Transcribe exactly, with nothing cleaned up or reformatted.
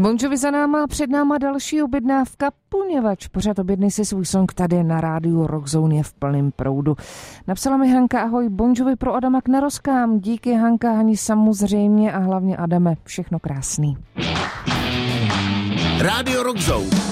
Bon Jovi za náma, před náma další objednávka, poněvadž pořád objednej si svůj song tady na rádiu Rockzone je v plném proudu. Napsala mi Hanka, ahoj, Bon Jovi pro Adama Knaroskám. Díky Hanka, Hani, samozřejmě a hlavně Adame, všechno krásný. Rádio Rockzone.